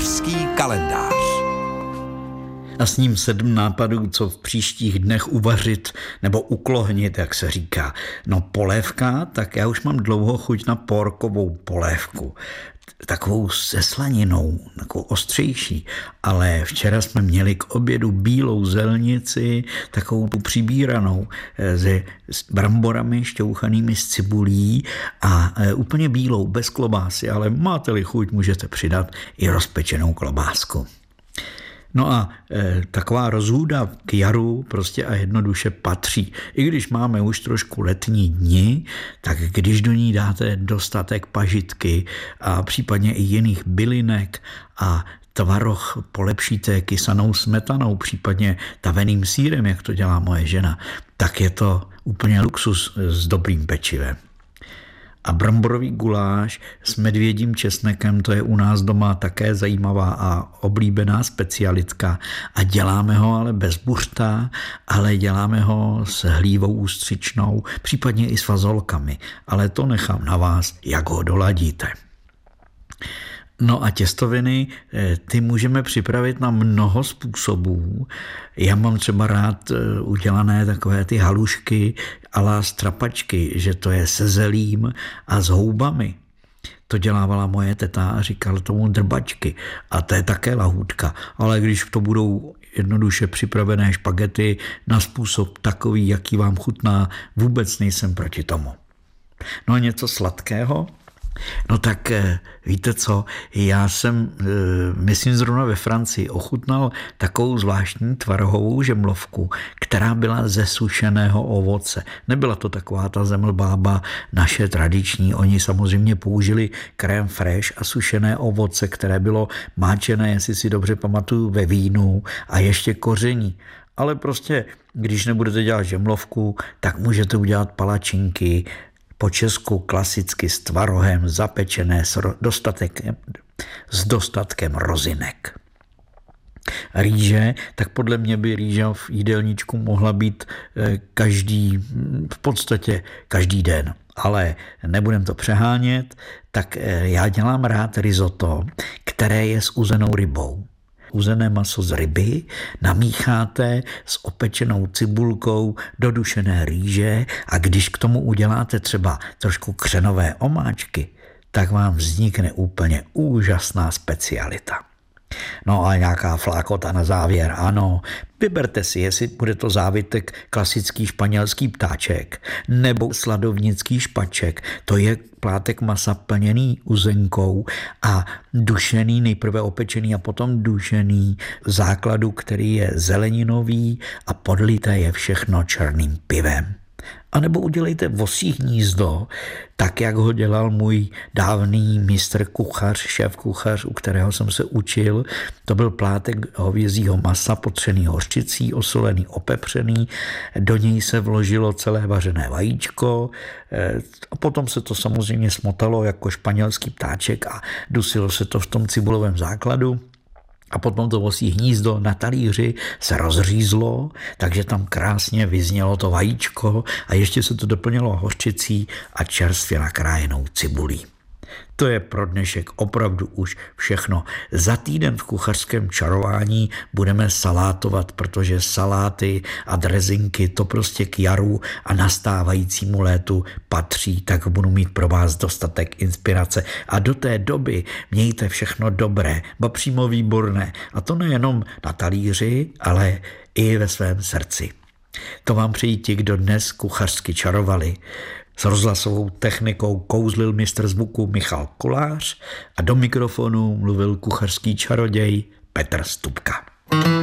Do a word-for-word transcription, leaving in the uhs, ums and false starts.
Kuchařský kalendář. A s ním sedm nápadů, co v příštích dnech uvařit nebo uklohnit, jak se říká. No polévka, tak já už mám dlouho chuť na porkovou polévku. Takovou se slaninou, takovou ostřejší. Ale včera jsme měli k obědu bílou zelnici, takovou tu přibíranou, se s bramborami šťouchanými s cibulí a úplně bílou, bez klobásy, ale máte-li chuť, můžete přidat i rozpečenou klobásku. No a e, taková rozhůda k jaru prostě a jednoduše patří. I když máme už trošku letní dny, tak když do ní dáte dostatek pažitky a případně i jiných bylinek a tvaroh polepšíte kysanou smetanou, případně taveným sýrem, jak to dělá moje žena, tak je to úplně luxus s dobrým pečivem. A bramborový guláš s medvědím česnekem, to je u nás doma také zajímavá a oblíbená specialitka. A děláme ho ale bez buřta, ale děláme ho s hlívou ústřičnou, případně i s fazolkami. Ale to nechám na vás, jak ho doladíte. No a těstoviny, ty můžeme připravit na mnoho způsobů. Já mám třeba rád udělané takové ty halušky a la strapačky, že to je se zelím a s houbami. To dělávala moje teta a říkala tomu drbačky. A to je také lahůdka. Ale když to budou jednoduše připravené špagety na způsob takový, jaký vám chutná, vůbec nejsem proti tomu. No a něco sladkého? No tak víte co, já jsem, myslím zrovna ve Francii, ochutnal takovou zvláštní tvarohovou žemlovku, která byla ze sušeného ovoce. Nebyla to taková ta zemlbába naše tradiční, oni samozřejmě použili crème fraîche a sušené ovoce, které bylo máčené, jestli si dobře pamatuju, ve vínu a ještě koření. Ale prostě, když nebudete dělat žemlovku, tak můžete udělat palačinky, po česku klasicky s tvarohem zapečené s dostatkem, s dostatkem rozinek. Rýže, tak podle mě by rýže v jídelníčku mohla být každý, v podstatě každý den. Ale nebudem to přehánět, tak já dělám rád risotto, které je s uzenou rybou. Uzené maso z ryby namícháte s opečenou cibulkou do dušené rýže a když k tomu uděláte třeba trošku křenové omáčky, tak vám vznikne úplně úžasná specialita. No a nějaká flákota na závěr, ano. Vyberte si, jestli bude to závitek klasický španělský ptáček nebo sladovnický špaček. To je plátek masa plněný uzenkou a dušený, nejprve opečený a potom dušený v základu, který je zeleninový a podlité je všechno černým pivem. A nebo udělejte vosí hnízdo, tak jak ho dělal můj dávný mistr kuchař, šéf kuchař, u kterého jsem se učil. To byl plátek hovězího masa potřený hořčicí, osolený, opepřený. Do něj se vložilo celé vařené vajíčko a potom se to samozřejmě smotalo jako španělský ptáček a dusilo se to v tom cibulovém základu. A potom to vosí hnízdo na talíři se rozřízlo, takže tam krásně vyznělo to vajíčko a ještě se to doplnilo hořčicí a čerstvě nakrájenou cibulí. To je pro dnešek opravdu už všechno. Za týden v kuchařském čarování budeme salátovat, protože saláty a drezinky to prostě k jaru a nastávajícímu létu patří, tak budu mít pro vás dostatek inspirace. A do té doby mějte všechno dobré, ba přímo výborné. A to nejenom na talíři, ale i ve svém srdci. To vám přejí ti, kdo dnes kuchařsky čarovali. S rozhlasovou technikou kouzlil mistr zvuku Michal Kolář a do mikrofonu mluvil kuchařský čaroděj Petr Stupka.